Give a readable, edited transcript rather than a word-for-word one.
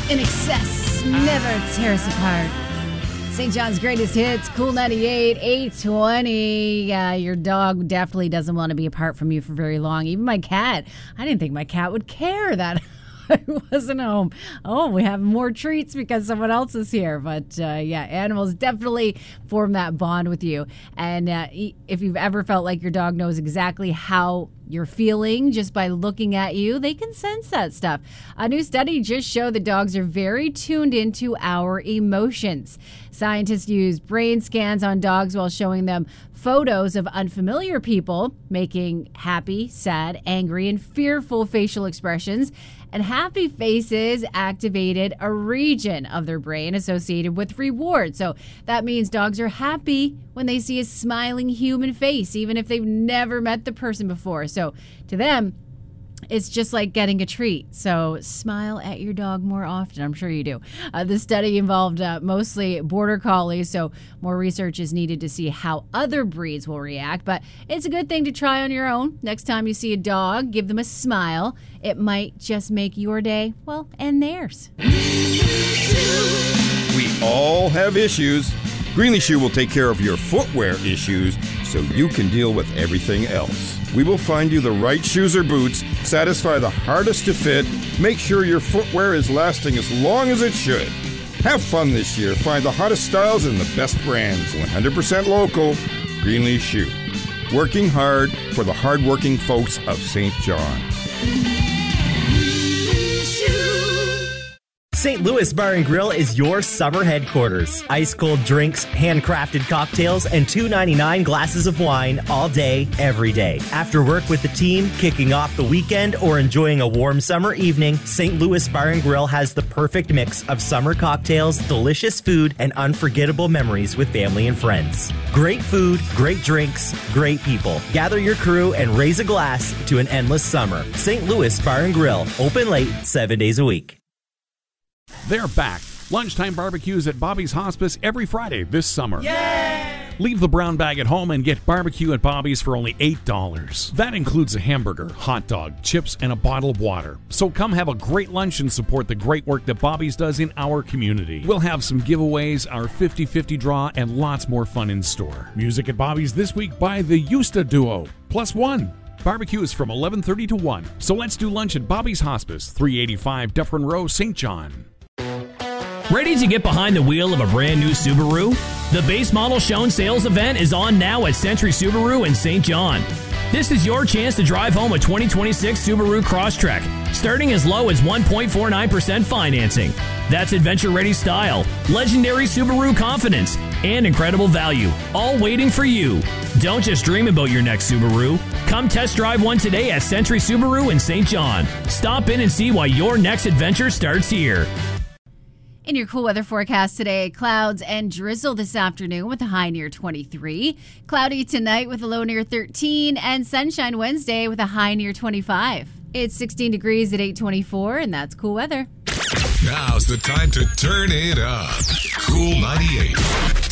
In Excess, never tear us apart. St. John's greatest hits, Cool 98, 820. Your dog definitely doesn't want to be apart from you for very long. Even my cat. I didn't think my cat would care that I wasn't home. Oh, we have more treats because someone else is here. But animals definitely form that bond with you. And if you've ever felt like your dog knows exactly how you're feeling just by looking at you, they can sense that stuff. A new study just showed that dogs are very tuned into our emotions. Scientists used brain scans on dogs while showing them photos of unfamiliar people, making happy, sad, angry, and fearful facial expressions. And happy faces activated a region of their brain associated with reward. So that means dogs are happy when they see a smiling human face, even if they've never met the person before. So to them, it's just like getting a treat. So smile at your dog more often. I'm sure you do. The study involved mostly border collies, so more research is needed to see how other breeds will react. But it's a good thing to try on your own. Next time you see a dog, give them a smile. It might just make your day, well, and theirs. We all have issues. Greenlee Shoe will take care of your footwear issues so you can deal with everything else. We will find you the right shoes or boots, satisfy the hardest to fit, make sure your footwear is lasting as long as it should. Have fun this year. Find the hottest styles and the best brands. 100% local, Greenlee Shoe. Working hard for the hardworking folks of St. John. St. Louis Bar and Grill is your summer headquarters. Ice-cold drinks, handcrafted cocktails, and $2.99 glasses of wine all day, every day. After work with the team, kicking off the weekend, or enjoying a warm summer evening, St. Louis Bar and Grill has the perfect mix of summer cocktails, delicious food, and unforgettable memories with family and friends. Great food, great drinks, great people. Gather your crew and raise a glass to an endless summer. St. Louis Bar and Grill, open late, 7 days a week. They're back. Lunchtime barbecues at Bobby's Hospice every Friday this summer. Yay! Leave the brown bag at home and get barbecue at Bobby's for only $8. That includes a hamburger, hot dog, chips, and a bottle of water. So come have a great lunch and support the great work that Bobby's does in our community. We'll have some giveaways, our 50-50 draw, and lots more fun in store. Music at Bobby's this week by the Yusta Duo, +1. Barbecue is from 11:30 to 1. So let's do lunch at Bobby's Hospice, 385 Dufferin Row, St. John. Ready to get behind the wheel of a brand new Subaru? The base model shown sales event is on now at Century Subaru in St. John. This is your chance to drive home a 2026 Subaru Crosstrek, starting as low as 1.49% financing. That's adventure-ready style, legendary Subaru confidence, and incredible value, all waiting for you. Don't just dream about your next Subaru. Come test drive one today at Century Subaru in St. John. Stop in and see why your next adventure starts here. In your cool weather forecast today, clouds and drizzle this afternoon with a high near 23. Cloudy tonight with a low near 13. And sunshine Wednesday with a high near 25. It's 16 degrees at 8:24, and that's cool weather. Now's the time to turn it up. Cool 98.